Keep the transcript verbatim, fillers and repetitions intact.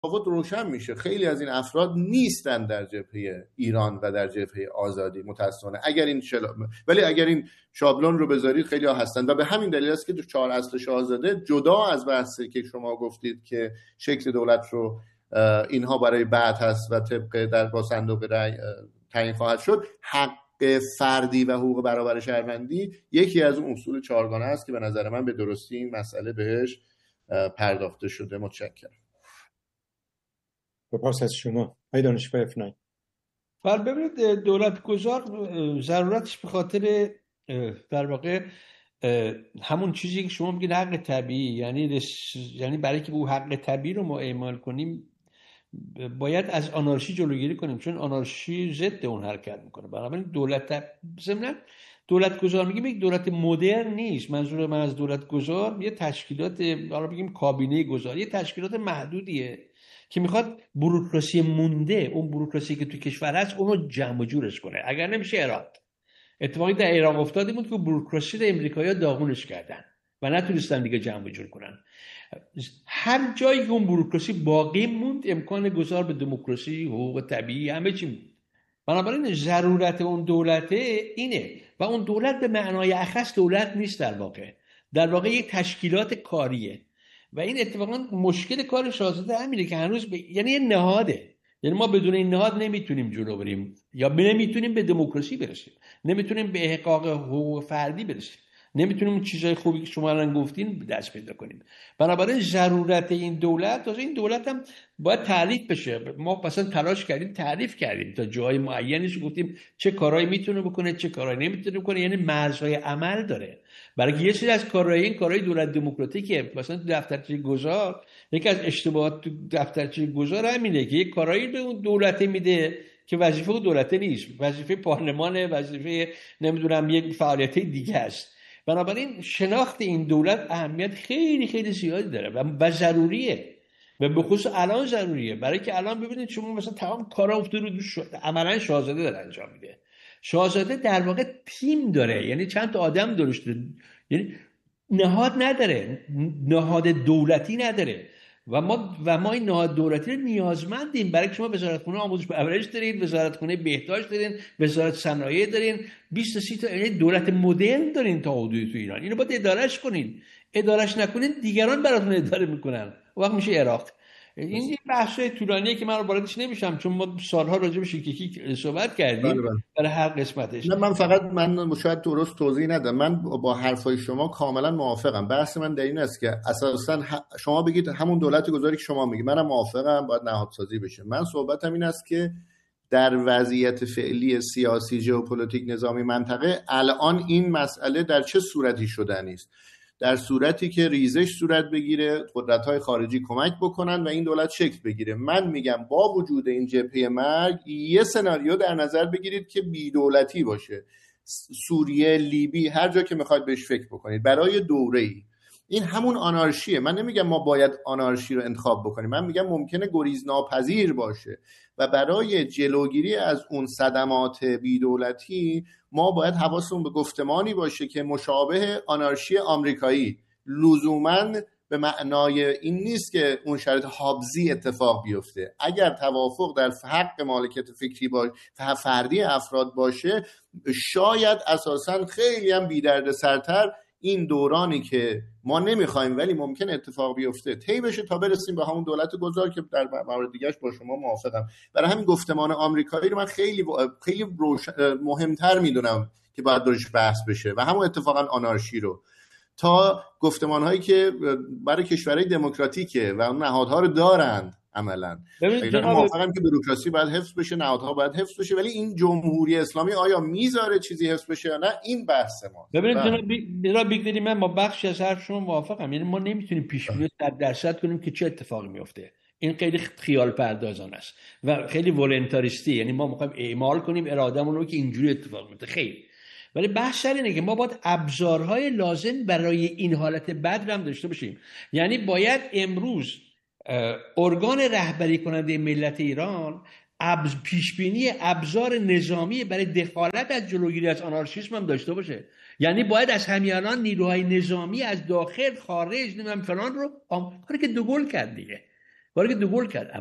تفاوت روشن میشه. خیلی از این افراد نیستن در جبهه ایران و در جبهه آزادی متأسفانه. اگر این شلا... ولی اگر این شابلون رو بذارید خیلی ها هستن و به همین دلیل است که چهار اصل شاهزاده جدا از بحثی که شما گفتید که شکل دولت رو اینها برای بعد هست و طبق در با صندوق رای تعیین خواهد شد، حق فردی و حقوق برابر شهروندی یکی از اون اصول چهارگانه است که به نظر من به درستی این مسئله بهش پرداخته شده. متشکرم. سپاس از شما. آقای دانشور افنایی. بله ببینید، دولت گذار ضرورتش به خاطر در واقع همون چیزی که شما میگید حق طبیعی، یعنی یعنی برای که اون حق طبیعی رو ما اعمال کنیم باید از آنارشی جلوگیری کنیم، چون آنارشی ضد اون حرکت میکنه. بنابراین دولت ضمن دولت گذار میگیم یک دولت مدرن نیست. منظور من از دولت گذار یه تشکیلات، حالا بگیم کابینه گذار، یه تشکیلات محدودیه که میخواد بوروکراسی مونده، اون بوروکراسی که تو کشور هست اونو جمع و جورش کنه. اگر نمیشه عراق، اتفاقی در عراق افتادی بود که بوروکراسی رو امریکایی‌ها داغونش کردن و نتونستن دیگه جمع و جور کنن. هر جایی که اون بوروکراسی باقی موند امکان گذار به دموکراسی، حقوق طبیعی، همه چی بود. بنابراین ضرورت اون دولت اینه و اون دولت به معنای اخص دولت نیست، در واقع در واقع یک تشکیلات کاریه و این اتفاقا مشکل کار شاهزاده همینه که هنوز ب... یعنی یه نهاده. یعنی ما بدون این نهاد نمیتونیم جلو بریم یا نمیتونیم به دموکراسی برسیم، نمیتونیم به احقاق حقوق فردی برسیم، نمیتونیم چیزای خوبی که شما الان گفتین دست پیدا کنیم. بنابراین ضرورت این دولت، تازه این دولت هم باید تعریف بشه. ما مثلا تلاش کردیم تعریف کردیم تا جای معینیش، گفتیم چه کارهایی میتونه بکنه چه کارهایی نمیتونه بکنه، یعنی مرزهای عمل داره. برای که یه سری از کارهای این کارهای دولت دموکراتیکه، مثلا تو دفترچه گذار یکی از اشتباهات تو دفترچه گذار همینه که یک کارهایی به اون دولت میده که وظیفه اون دولت نیست، وظیفه پارلمانه، وظیفه نمیدونم یک فعالیت دیگه است. بنابراین شناخت این دولت اهمیت خیلی خیلی زیادی داره و, و ضروریه و به خصوص الان ضروریه. برای که الان ببینید شما مثلا تمام کارا افتاده رو دوش عملا شاهزاده داره انجام میده. شاهزاده در واقع تیم داره، یعنی چند تا آدم درش داره، یعنی نهاد نداره، نهاد دولتی نداره و ما و ما این نهاد دولتی رو نیازمندیم. برای که شما وزارتخونه آموزش و پرورش دارین، وزارتخونه بهداشت دارین، وزارت صنایع دارین، بیست تا سی تا یعنی دولت مدرن دارین تا حدودی تو ایران. اینو باید ادارهش کنین. ادارهش نکنین دیگران براتون اداره میکنن، وقت میشه عراق. این یه بحث طولانیه که من رو واردش نمیشم چون ما سالها راجع به شیکیکی صحبت کردیم برای هر قسمتش. نه من فقط من شاید درست توضیح ندم. من با حرفای شما کاملا موافقم. بحث من در این است که اساسا شما بگید همون دولت گذاری که شما میگید، منم موافقم باید نهادسازی بشه. من صحبتم این است که در وضعیت فعلی سیاسی، ژئوپلیتیک، نظامی منطقه الان این مسئله در چه صورتی شدنی است؟ در صورتی که ریزش صورت بگیره، قدرت‌های خارجی کمک بکنن و این دولت شکل بگیره. من میگم با وجود این جبهه مرگ یه سناریو در نظر بگیرید که بی‌دولتی باشه، سوریه، لیبی، هر جا که میخواید بهش فکر بکنید، برای دوره‌ای. این همون آنارشیه. من نمیگم ما باید آنارشی رو انتخاب بکنیم، من میگم ممکنه گریزناپذیر باشه و برای جلوگیری از اون صدمات بی‌دولتی ما باید حواسمون به گفتمانی باشه که مشابه آنارشی آمریکایی، لزوماً به معنای این نیست که اون شرایط هابزی اتفاق بیفته. اگر توافق در حق مالکیت فکری باشه، فردی افراد باشه، شاید اساساً خیلی هم بی‌دردسرتر این دورانی که ما نمیخوایم ولی ممکن اتفاق بیفته طی بشه تا برسیم به همون دولت گذار که در مورد دیگهش با شما موافقم. برای همین گفتمان آمریکایی رو من خیلی خیلی مهمتر میدونم که باید درش بحث بشه و همون اتفاقا آنارشی رو، تا گفتمان هایی که برای کشورهای دموکراتیکه و اون نهادها رو دارند عملاً. من موافقم که بوروکراسی باید حفظ بشه، نهادها باید حفظ بشه، ولی این جمهوری اسلامی آیا میذاره چیزی حفظ بشه یا نه؟ این بحث ما. ببینید جناب بیگدری، من با بخشی از حرف شما موافقم. یعنی ما نمیتونیم پیش بینی صد درصد کنیم که چه اتفاقی میفته. این خیلی خیال پردازانه است و خیلی ولنتاریستی. یعنی ما میخوایم اعمال کنیم ارادهمون رو که اینجوری اتفاق میفته. خیلی ولی بحث اینه که ما باید ابزارهای لازم برای این حالت بد هم داشته باشیم. یعنی باید امروز ارگان رهبری کننده ملت ایران ابز پیشبینی ابزار نظامی برای دخالت از جلوگیری از آنارشیسم هم داشته باشه. یعنی باید از همین الان نیروهای نظامی از داخل خارج نمیدونم فلان رو کاری که دوگل کرد دیگه کاری که دوگل کرد